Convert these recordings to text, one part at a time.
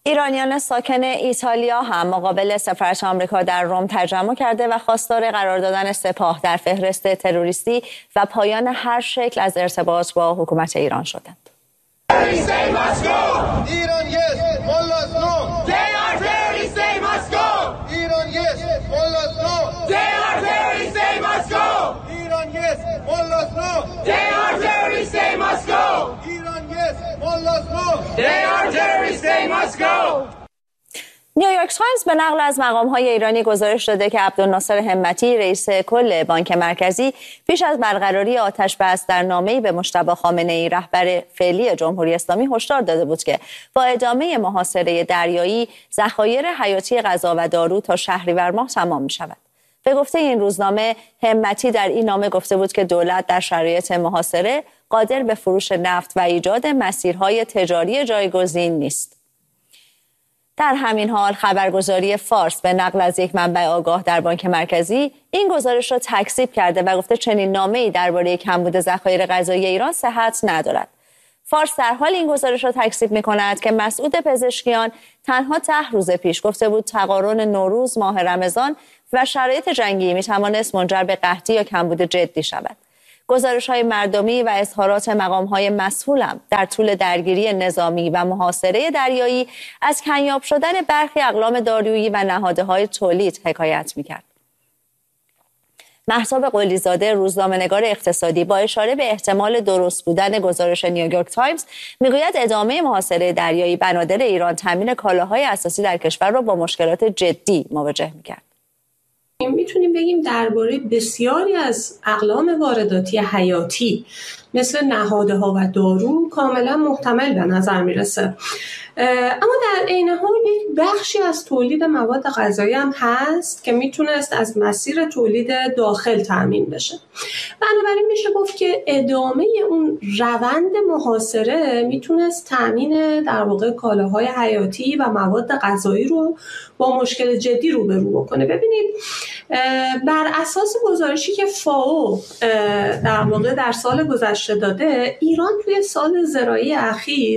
ایرانیان ساکن ایتالیا هم مقابل سفارت آمریکا در روم تجمع کرده و خواستار قرار دادن سپاه در فهرست تروریستی و پایان هر شکل از ارتباط با حکومت ایران شدند. نیویورک تایمز به نقل از مقام‌های ایرانی گزارش داده که عبدالناصر همتی رئیس کل بانک مرکزی پیش از برقراری آتش‌بس در نامه‌ای به مجتبی خامنه‌ای رهبر فعلی جمهوری اسلامی هشدار داده بود که با ادامه محاصره دریایی ذخایر حیاتی غذا و دارو تا شهریور ماه تمام می‌شود. به گفته این روزنامه، همتی در این نامه گفته بود که دولت در شرایط محاصره قادر به فروش نفت و ایجاد مسیرهای تجاری جایگزین نیست. در همین حال خبرگزاری فارس به نقل از یک منبع آگاه در بانک مرکزی این گزارش را تکذیب کرده و گفته چنین نامه‌ای درباره کمبود ذخایر غذایی ایران صحت ندارد. فارس در حال این گزارش را تکذیب می‌کند که مسعود پزشکیان تنها 10 روز پیش گفته بود تقارن نوروز، ماه رمضان و شرایط جنگی می‌توانست منجر به قحطی یا کمبود جدی شود. گزارش‌های مردمی و اظهارات مقام‌های مسئول هم در طول درگیری نظامی و محاصره دریایی از کمیاب شدن برخی اقلام دارویی و نهادهای تولید حکایت می‌کرد. مهتاب قلی‌زاده، روزنامه‌نگار اقتصادی، با اشاره به احتمال درست بودن گزارش نیویورک تایمز میگوید ادامه محاصره دریایی بنادر ایران تامین کالاهای اساسی در کشور را با مشکلات جدی مواجه می‌کرد. میتونیم بگیم درباره بسیاری از اقلام وارداتی حیاتی مثل نهادها و دارو کاملا محتمل به نظر میرسه، اما در عین حال یک بخشی از تولید مواد غذایی هم هست که میتونست از مسیر تولید داخل تامین بشه. بنابراین میشه گفت که ادامه اون روند محاصره میتونست تامین در واقع کالاهای حیاتی و مواد غذایی رو با مشکل جدی روبرو بکنه. ببینید بر اساس گزارشی که فائو در واقع در سال گذشته داده، ایران توی سال زراعی اخیر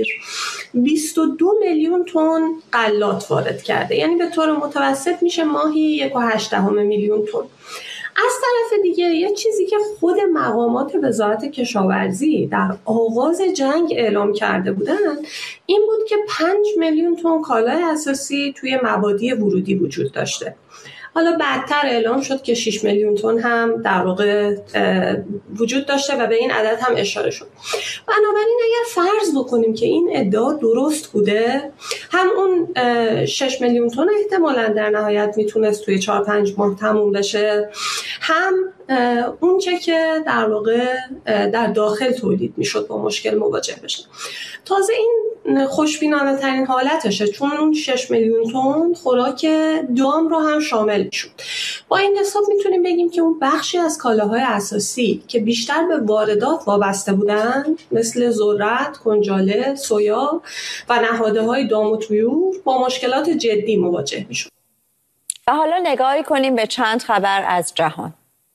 22 میلیون تن غلات وارد کرده، یعنی به طور متوسط میشه ماهی 1.8 میلیون تن. از طرف دیگه یه چیزی که خود مقامات وزارت کشاورزی در آغاز جنگ اعلام کرده بودن این بود که 5 میلیون تن کالای اساسی توی مبادی ورودی وجود داشته. حالا بعدتر اعلام شد که 6 میلیون تن هم در واقع وجود داشته و به این عدد هم اشاره شد. بنابراین اگر فرض بکنیم که این ادعا درست بوده، هم اون 6 میلیون تن احتمالاً در نهایت میتونست توی 4-5 ماه تموم بشه، هم اون چه که در واقع در داخل تولید میشد با مشکل مواجه بشه. تازه این خوشبینانه ترین حالتشه، چون اون 6 میلیون تن خوراک دام رو هم شامل میشد. با این حساب میتونیم بگیم که اون بخشی از کالاهای اساسی که بیشتر به واردات وابسته بودن مثل ذرت، کنجاله، سویا و نهادهای دام و طیور با مشکلات جدی مواجه میشد. و حالا نگاهی کنیم به چند خبر از جهان.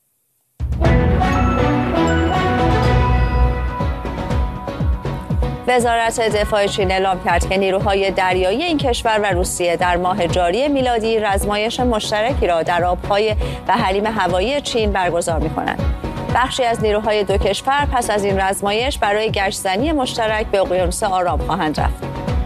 وزارت دفاع چین اعلام کرد که نیروهای دریایی این کشور و روسیه در ماه جاری میلادی رزمایش مشترکی را در آبهای و حریم هوایی چین برگزار می‌کنند. بخشی از نیروهای دو کشور پس از این رزمایش برای گشت‌زنی مشترک به اقیانوس آرام خواهند رفت.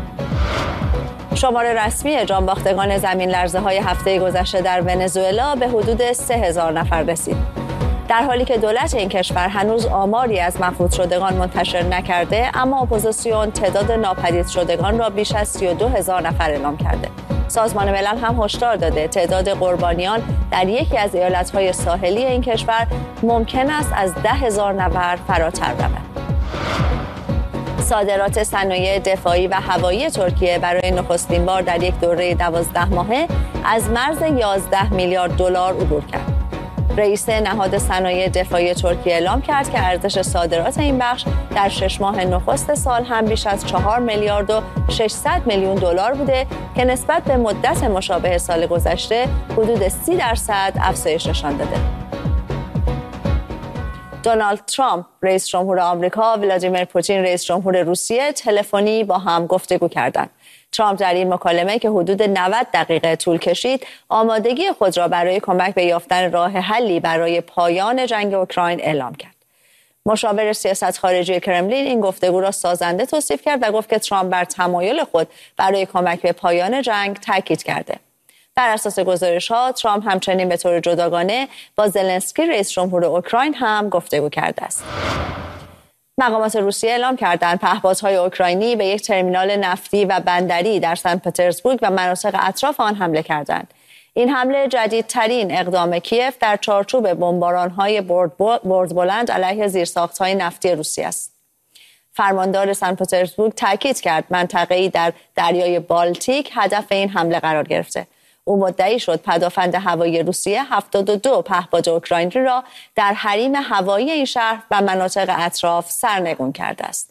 شمار رسمی جانباختگان زمین لرزه‌های هفته گذشته در ونزوئلا به حدود 3000 نفر رسید. در حالی که دولت این کشور هنوز آماری از مفقود شدگان منتشر نکرده، اما اپوزیسیون تعداد ناپدید شدگان را بیش از 32000 نفر اعلام کرده. سازمان ملل هم هشدار داده تعداد قربانیان در یکی از ایالت‌های ساحلی این کشور ممکن است از 10,000 نفر فراتر رود. صادرات صنایع دفاعی و هوایی ترکیه برای نخستین بار در یک دوره 12 ماهه از مرز 11 میلیارد دلار عبور کرد. رئیس نهاد صنایع دفاعی ترکیه اعلام کرد که ارزش صادرات این بخش در 6 ماه نخست سال هم بیش از 4 میلیارد و 600 میلیون دلار بوده که نسبت به مدت مشابه سال گذشته حدود 30% افزایش نشان داده. دونالد ترامپ رئیس جمهور آمریکا، ولادیمیر پوتین رئیس جمهور روسیه تلفنی با هم گفتگو کردند. ترامپ در این مکالمه که حدود 90 دقیقه طول کشید، آمادگی خود را برای کمک به یافتن راه حلی برای پایان جنگ اوکراین اعلام کرد. مشاور سیاست خارجی کرملین این گفتگو را سازنده توصیف کرد و گفت که ترامپ بر تمایل خود برای کمک به پایان جنگ تاکید کرده. بر اساس گزارش‌ها، ترامپ همچنین به طور جداگانه با زلنسکی رئیس جمهور اوکراین هم گفتگو کرده است. مقامات روسیه اعلام کردند پهپادهای اوکراینی به یک ترمینال نفتی و بندری در سن پترزبورگ و مناطق اطراف آن حمله کردند. این حمله جدیدترین اقدام کیف در چارچوب بمباران‌های بردبلند علیه زیرساخت‌های نفتی روسیه است. فرماندار سن پترزبورگ تاکید کرد منطقه‌ای در دریای بالتیک هدف این حمله قرار گرفته. او مدعی شد پدافند هوایی روسیه 72 پهپاد اوکراینی را در حریم هوایی این شهر و مناطق اطراف سرنگون کرده است.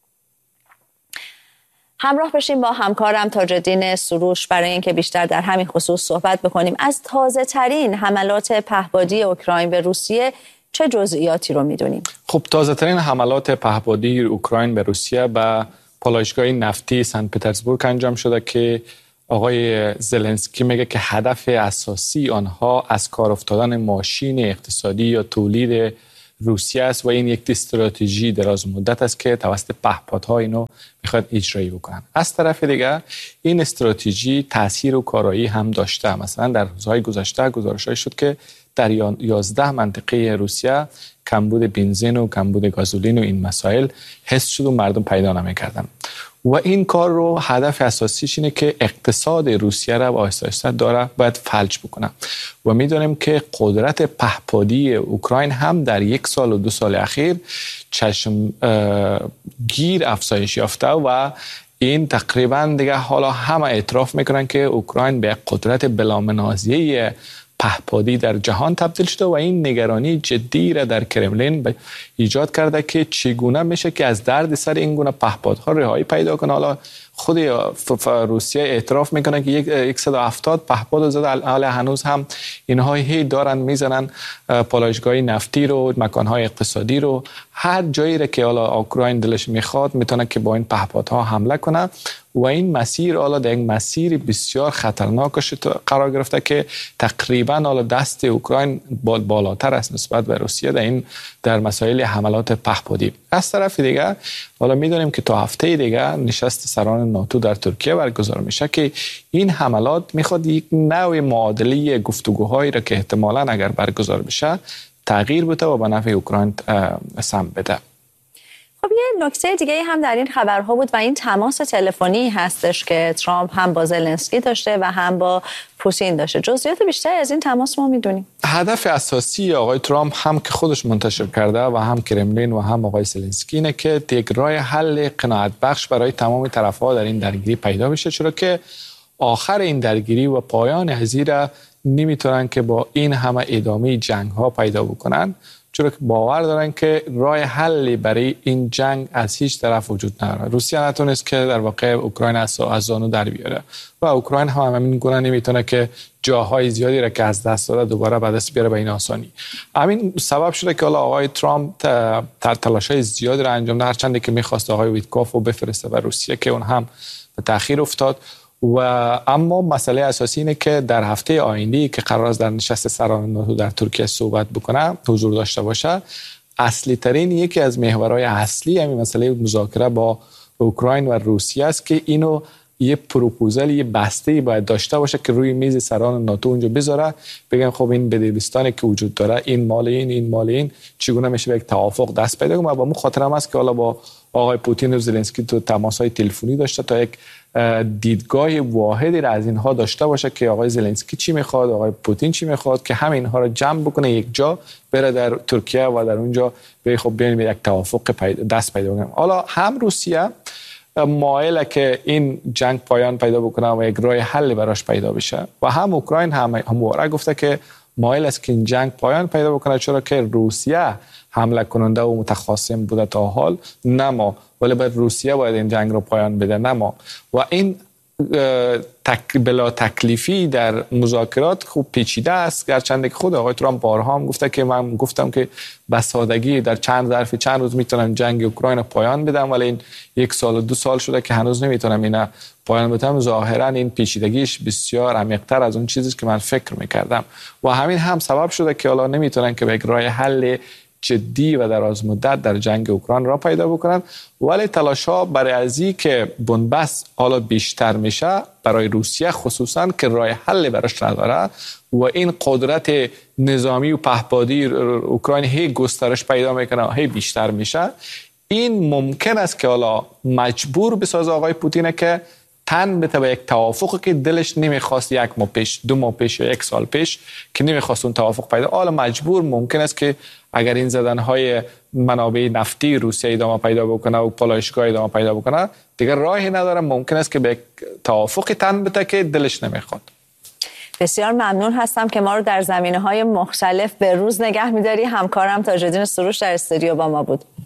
همراه بشیم با همکارم تاج‌الدین سروش برای اینکه بیشتر در همین خصوص صحبت بکنیم. از تازه ترین حملات پهپادی اوکراین به روسیه چه جزئیاتی رو میدونیم؟ خب تازه ترین حملات پهپادی اوکراین به روسیه به پالایشگاه نفتی سن پترزبورگ انجام شده که آقای زلنسکی میگه که هدف اساسی آنها از کار افتادن ماشین اقتصادی یا تولید روسیه است و این یک استراتژی دراز مدت است که توسط پهپادها اینو میخواد اجرایی بکنن. از طرف دیگه این استراتژی تاثیر و کارایی هم داشته. مثلا در روزهای گذشته گزارش‌هایی شد که در 11 منطقه روسیه کمبود بنزین و کمبود گازولین و این مسائل حس شد و مردم پیدا نمی‌کردن. و این کار رو هدف اساسیش اینه که اقتصاد روسیه را آهسته آهسته داره باید فلج بکنه و میدونیم که قدرت پهپادی اوکراین هم در 1 سال و 2 سال اخیر چشم گیر افزایش یافته و این تقریبا دیگه حالا همه اعتراف میکنن که اوکراین به قدرت بلامنازعه پهپادی در جهان تبدیل شده و این نگرانی جدی را در کرملین ایجاد کرده که چگونه میشه که از درد سر این گونه پهپادها رهایی پیدا کنه. حالا خود روسیه اعتراف میکنه که 170 پهپاد زده، حالا هنوز هم اینها هی دارن میزنن پالایشگاه نفتی رو، مکانهای اقتصادی رو، هر جایی را که حالا اوکراین دلش میخواد میتونه که با این پهپادها حمله کنه و این مسیر حالا در یک مسیر بسیار خطرناکش قرار گرفته که تقریبا حالا دست اوکراین بالاتر است نسبت به روسیه در مسائل حملات پهپادی. از طرف دیگه حالا میدونیم که تا هفته دیگه نشست سران ناتو در ترکیه برگزار میشه که این حملات میخواد یک نوع معادله گفتگوهایی را که احتمالاً اگر برگزار بشه تغییر بده و به نفع اوکراین سهم بده. خب یه نکته دیگه هم در این خبرها بود و این تماس تلفنی هستش که ترامپ هم با زلنسکی داشته و هم با پوتین داشته. جزئیات بیشتری از این تماس ما میدونیم. هدف اساسی آقای ترامپ هم که خودش منتشر کرده و هم کرملین و هم آقای زلنسکی اینه که یک راه حل قناعت بخش برای تمام طرف‌ها در این درگیری پیدا بشه، چرا که آخر این درگیری و پایان هزیره نمیتونن که با این همه ادامه جنگ‌ها پیدا بکنن، چرا که باور دارن که راه حلی برای این جنگ از هیچ طرف وجود نداره. روسیه نتونست که در واقع اوکراین از زانو در بیاره و اوکراین هم همین گونه نمیتونه که جاهای زیادی را که از دست داده دوباره به دست بیاره به این آسانی. همین سبب شده که آقای ترامپ تلاش‌های زیادی را انجام داد، هرچند که می‌خواست آقای ویتکوف رو بفرسته به روسیه که اون هم به تأخیر افتاد. و اما مسئله اساسی اینه که در هفته آینده که قرار است در نشست سران ناتو در ترکیه صحبت بکنه، حضور داشته باشه، اصلی ترین یکی از محورهای اصلی همین مسئله مذاکره با اوکراین و روسیه است که اینو یه پروپوزال، یه بسته باید داشته باشه که روی میز سران ناتو اونجا بذاره، بگم خب این بدبستانی که وجود داره، این مال این چگونه میشه به یک توافق دست پیدا کنه. و با خاطرم است که حالا با آقای پوتین و زلنسکی تو تماس‌های تلفنی داشته تا یک دیدگاه واحدی را از اینها داشته باشه که آقای زلنسکی چی میخواد، آقای پوتین چی میخواد، که همه اینها را جمع بکنه یک جا، بره در ترکیه و در اونجا به خب بیان به یک توافق دست پیدا کنه. حالا هم روسیه مایله که این جنگ پایان پیدا بکنه و یک راه حل براش پیدا بشه و هم اوکراین همواره گفته که مایل است که این جنگ پایان پیدا بکنه، چرا که روسیه حمله کننده و متخاصم بوده تا حال، نه ما، ولی باید روسیه باید این جنگ رو پایان بده، نه ما. و این بلا تکلیفی در مذاکرات خوب پیچیده است، گرچند که خود آقای ترامپ بارها هم گفته که من گفتم که به سادگی در ظرف چند روز میتونم جنگ اوکراین پایان بدم، ولی این 1 سال و 2 سال شده که هنوز نمیتونم اینا پایان بدم. ظاهرا این پیچیدگیش بسیار عمیق‌تر از اون چیزی که من فکر میکردم و همین هم سبب شده که حالا نمیتونن که به یک راه حل جدی و دراز مدت در جنگ اوکراین را پیدا بکنن. ولی تلاش‌ها برای ازی که بنبست حالا بیشتر میشه برای روسیه خصوصا که راه حل براش نداره و این قدرت نظامی و پهپادی اوکراین هی گسترش پیدا میکنه، هی بیشتر میشه، این ممکن است که حالا مجبور بسازه آقای پوتین که تن بده به یک توافقی که دلش نمیخواست 1 ماه پیش، 2 ماه پیش یا 1 سال پیش که نمیخواست اون توافق پیدا. حالا مجبور ممکن است که اگر این زدنهای منابع نفتی روسیه ادامه پیدا بکنه و پالایشگاه ادامه پیدا بکنه دیگر راهی نداره، ممکن است که به توافق تن بده که دلش نمیخواد. بسیار ممنون هستم که ما رو در زمینه‌های مختلف به روز نگه می‌داری. همکارم تاج‌الدین سروش در استودیو با ما بود.